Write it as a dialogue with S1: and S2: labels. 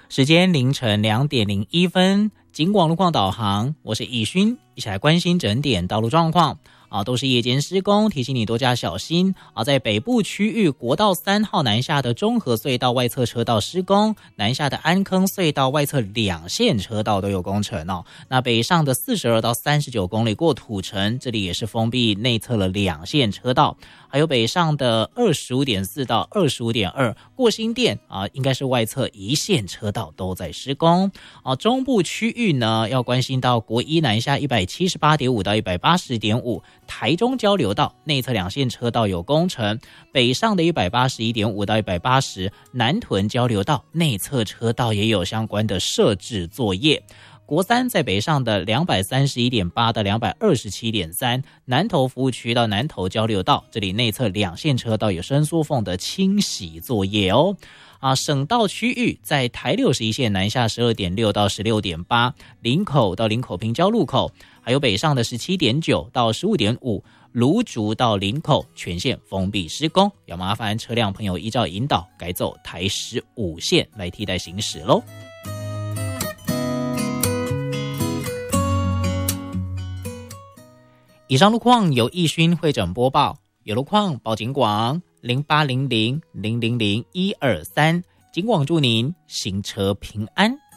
S1: 时间凌晨2点01分，警广路况导航，我是易勋，一起来关心整点道路状况。都是夜间施工，提醒你多加小心。在北部区域，国道3号南下的中和隧道外侧车道施工，南下的安坑隧道外侧2线车道都有工程哦。那北上的42到39公里过土城，这里也是封闭内侧了2线车道。还有北上的25.4到25.2过新店应该是外侧1线车道都在施工。中部区域呢，要关心到国一南下178.5到180.5。台中交流道内侧2线车道有工程，北上的181.5到180，南屯交流道内侧车道也有相关的设置作业。国三在北上的231.8到227.3，南投服务区到南投交流道，这里内侧2线车道有伸缩缝的清洗作业哦。省道区域在台61线南下12.6到16.8，林口到林口平交路口，还有北上的17.9到15.5，芦竹到林口全线封闭施工，要麻烦车辆朋友依照引导改走台15线来替代行驶咯。以上路况由易勋会诊播报，有路况报警广0800000123，警广祝您行车平安。